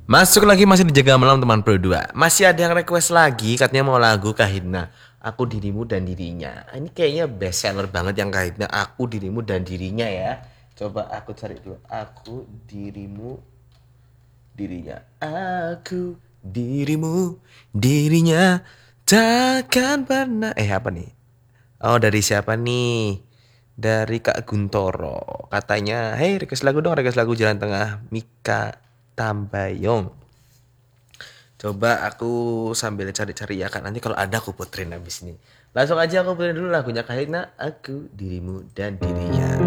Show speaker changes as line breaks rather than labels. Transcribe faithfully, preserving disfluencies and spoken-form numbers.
Masuk lagi masih dijaga malam teman pro dua. Masih ada yang request lagi katanya mau lagu Kahitna. Aku dirimu dan dirinya. Ini kayaknya best seller banget yang Kahitna. Aku dirimu dan dirinya ya. Coba aku cari dulu. Aku dirimu dirinya. Aku dirimu dirinya takkan pernah. Eh apa nih? Oh dari siapa nih? Dari Kak Guntoro. Katanya, hey request lagu dong, request lagu Jalan Tengah Mika Tambayong. Coba aku sambil cari-cari ya kan. Nanti kalau ada aku puterin abis ini. Langsung aja aku puterin dulu lagunya Kahitna. Aku dirimu dan dirinya.